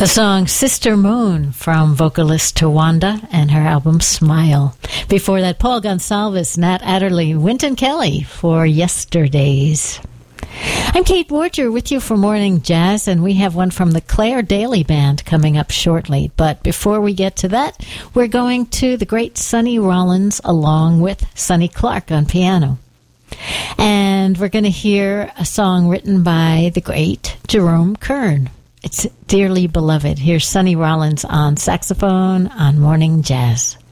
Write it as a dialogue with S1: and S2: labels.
S1: The song Sister Moon from vocalist Tawanda and her album Smile. Before that, Paul Gonsalves, Nat Adderley, Wynton Kelly for Yesterdays. I'm Kate Borger with you for Morning Jazz, and we have one from the Claire Daly Band coming up shortly. But before we get to that, we're going to the great Sonny Rollins along with Sonny Clark on piano. And we're going to hear a song written by the great Jerome Kern. It's Dearly Beloved. Here's Sonny Rollins on saxophone on Morning Jazz.